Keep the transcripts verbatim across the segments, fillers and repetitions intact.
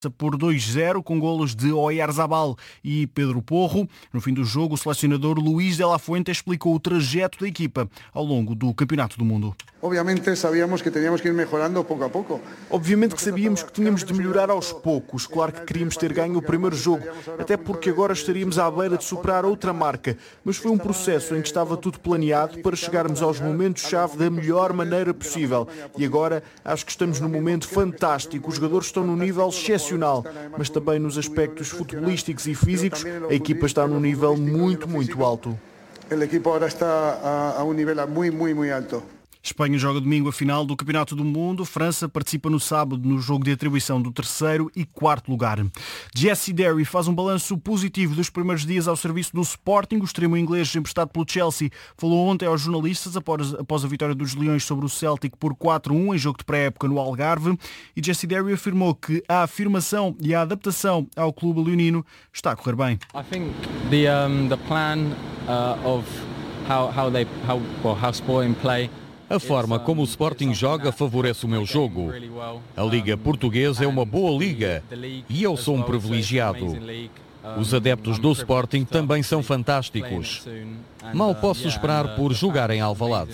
por dois zero, com golos de Oyarzabal e Pedro Porro. No fim do jogo, o selecionador Luís de la Fuente explicou o trajeto da equipa ao longo do Campeonato do Mundo. Obviamente sabíamos que teníamos que ir melhorando pouco a pouco. Obviamente que sabíamos que tínhamos de melhorar aos poucos. Claro que queríamos ter ganho o primeiro jogo, até porque agora estaríamos à beira de superar outra marca. Mas foi um processo em que estava tudo planeado para chegarmos aos momentos-chave da melhor maneira possível. E agora acho que estamos num momento fantástico. Os jogadores estão num nível excepcional, mas também nos aspectos futebolísticos e físicos, a equipa está num nível muito, muito alto. O equipo agora está a um nível muito, muito, muito alto. Espanha joga domingo a final do Campeonato do Mundo. França participa no sábado no jogo de atribuição do terceiro e quarto lugar. Jesse Derry faz um balanço positivo dos primeiros dias ao serviço do Sporting. O extremo inglês emprestado pelo Chelsea falou ontem aos jornalistas após, após a vitória dos Leões sobre o Celtic por quatro a um em jogo de pré-época no Algarve. E Jesse Derry afirmou que a afirmação e a adaptação ao clube leonino está a correr bem. I think the um, the plan uh, of how how they how well, how Sporting play. A forma como o Sporting joga favorece o meu jogo. A Liga Portuguesa é uma boa liga e eu sou um privilegiado. Os adeptos do Sporting também são fantásticos. Mal posso esperar por jogar em Alvalade.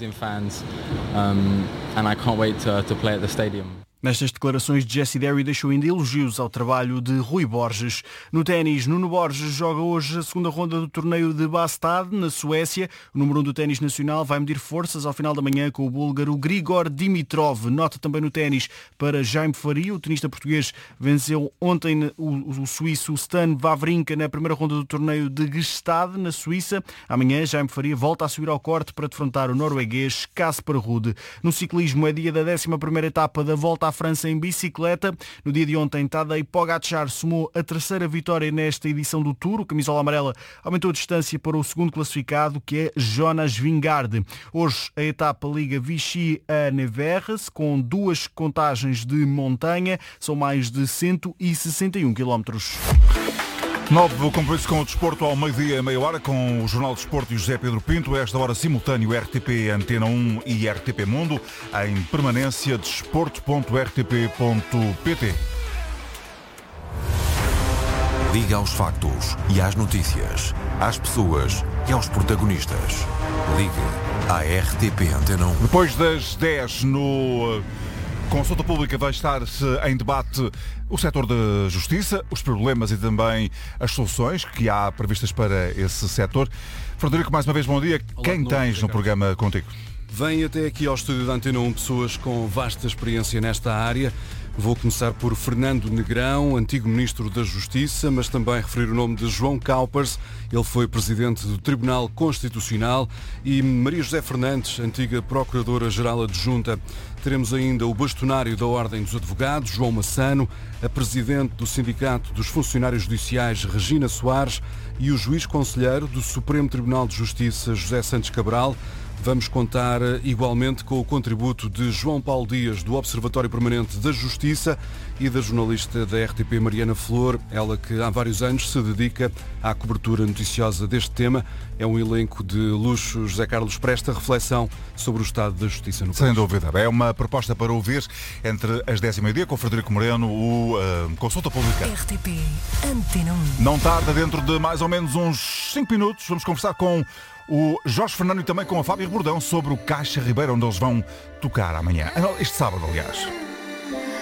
Nestas declarações de Jesse Derry deixou ainda elogios ao trabalho de Rui Borges. No ténis, Nuno Borges joga hoje a segunda ronda do torneio de Bastad, na Suécia. O número um do ténis nacional vai medir forças ao final da manhã com o búlgaro Grigor Dimitrov. Nota também no ténis para Jaime Faria. O tenista português venceu ontem o, o suíço Stan Wawrinka na primeira ronda do torneio de Gstaad, na Suíça. Amanhã, Jaime Faria volta a subir ao corte para defrontar o norueguês Casper Ruud. No ciclismo, é dia da décima primeira etapa da Volta à França em bicicleta. No dia de ontem, Tadej Pogačar somou a terceira vitória nesta edição do Tour. O camisola amarela aumentou a distância para o segundo classificado, que é Jonas Vingegaard. Hoje a etapa liga Vichy a Nevers, com duas contagens de montanha. São mais de cento e sessenta e um quilómetros. Nove compromisso com o desporto ao meio-dia e meia hora, com o Jornal de Desporto e José Pedro Pinto. Esta hora simultâneo R T P Antena um e R T P Mundo, em permanência desporto ponto r t p ponto p t. Liga aos factos e às notícias, às pessoas e aos protagonistas. Ligue à R T P Antena um. Depois das dez no Consulta Pública vai estar-se em debate o setor da justiça, os problemas e também as soluções que há previstas para esse setor. Frederico, mais uma vez, bom dia. Olá, Quem tens no programa contigo? Vêm até aqui ao estúdio da Antena um pessoas com vasta experiência nesta área. Vou começar por Fernando Negrão, antigo Ministro da Justiça, mas também referir o nome de João Caupers. Ele foi Presidente do Tribunal Constitucional, e Maria José Fernandes, antiga Procuradora-Geral Adjunta. Teremos ainda o bastonário da Ordem dos Advogados, João Massano, a Presidente do Sindicato dos Funcionários Judiciais, Regina Soares, e o Juiz Conselheiro do Supremo Tribunal de Justiça, José Santos Cabral. Vamos contar igualmente com o contributo de João Paulo Dias, do Observatório Permanente da Justiça, e da jornalista da R T P, Mariana Flor, ela que há vários anos se dedica à cobertura noticiosa deste tema. É um elenco de luxo. José Carlos, presta reflexão sobre o estado da justiça no país. Sem dúvida. É uma proposta para ouvir entre as dez e meia-dia com o Frederico Moreno, o uh, Consulta Pública. R T P Antena um. Não tarda, dentro de mais ou menos uns cinco minutos, vamos conversar com o Jorge Fernando e também com a Fábio Bordão sobre o Caixa Ribeiro, onde eles vão tocar amanhã. Este sábado, aliás.